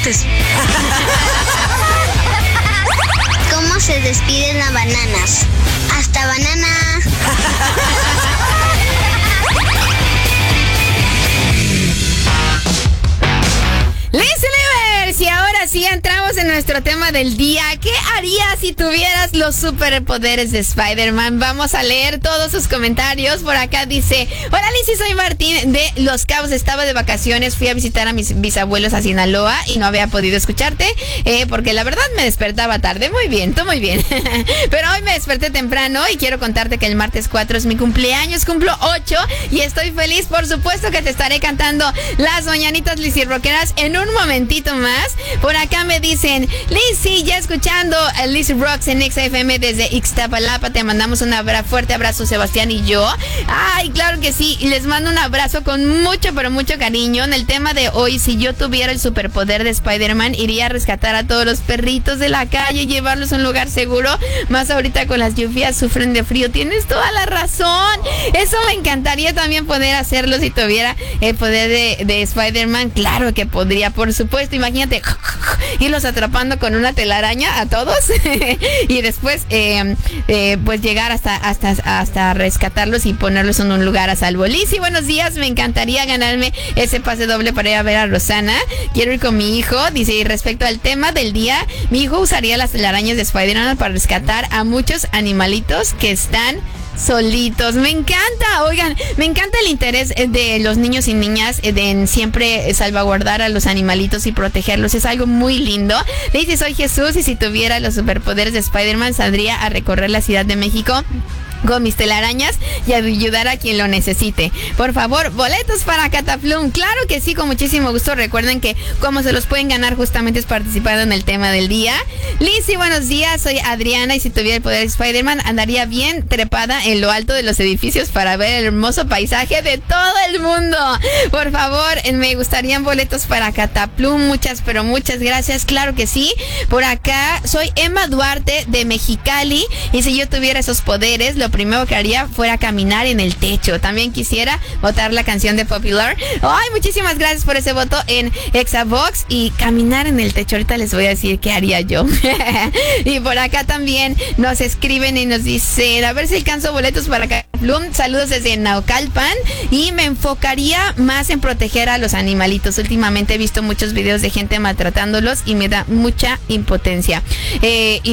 ¿Cómo se despiden las bananas? Hasta banana. Y ahora sí entramos en nuestro tema del día. ¿Qué harías si tuvieras los superpoderes de Spider-Man? Vamos a leer todos sus comentarios. Por acá dice: hola Lizzy, soy Martín de Los Cabos. Estaba de vacaciones, fui a visitar a mis bisabuelos a Sinaloa y no había podido escucharte porque la verdad me despertaba tarde. Muy bien, tú muy bien. Pero hoy me desperté temprano y quiero contarte que el martes 4 es mi cumpleaños. Cumplo 8 y estoy feliz. Por supuesto que te estaré cantando las mañanitas Lizzy Rockeras en un momentito más. Por acá me dicen: Lizzy, ya escuchando a Lizzy Rocks en XFM desde Ixtapalapa. Te mandamos un fuerte abrazo, Sebastián y yo. Ay, claro que sí. Y les mando un abrazo con mucho, pero mucho cariño. En el tema de hoy, si yo tuviera el superpoder de Spider-Man, iría a rescatar a todos los perritos de la calle y llevarlos a un lugar seguro. Más ahorita con las lluvias, sufren de frío. Tienes toda la razón. Eso me encantaría también poder hacerlo si tuviera el poder de Spider-Man. Claro que podría, por supuesto. Imagínate irlos atrapando con una telaraña a todos y después pues llegar hasta rescatarlos y ponerlos en un lugar a salvo. Lizzy, buenos días, me encantaría ganarme ese pase doble para ir a ver a Rosana. Quiero ir con mi hijo. Dice: y respecto al tema del día, mi hijo usaría las telarañas de Spider-Man para rescatar a muchos animalitos que están solitos. Me encanta, oigan, me encanta el interés de los niños y niñas en siempre salvaguardar a los animalitos y protegerlos. Es algo muy lindo. Le dice: soy Jesús y si tuviera los superpoderes de Spider-Man saldría a recorrer la Ciudad de México con mis telarañas y ayudar a quien lo necesite. Por favor, boletos para Cataplum. Claro que sí, con muchísimo gusto. Recuerden que como se los pueden ganar justamente es participando en el tema del día. Lizzy, buenos días, soy Adriana y si tuviera el poder de Spider-Man andaría bien trepada en lo alto de los edificios para ver el hermoso paisaje de todo el mundo. Por favor, me gustarían boletos para Cataplum. Muchas, pero muchas gracias. Claro que sí. Por acá soy Emma Duarte de Mexicali y si yo tuviera esos poderes, lo primero que haría fuera caminar en el techo. También quisiera votar la canción de Popular. Ay, muchísimas gracias por ese voto en Exavox y caminar en el techo. Ahorita les voy a decir qué haría yo. Y por acá también nos escriben y nos dicen: a ver si alcanzo boletos para Cataplum. Saludos desde Naucalpan y me enfocaría más en proteger a los animalitos. Últimamente he visto muchos videos de gente maltratándolos y me da mucha impotencia.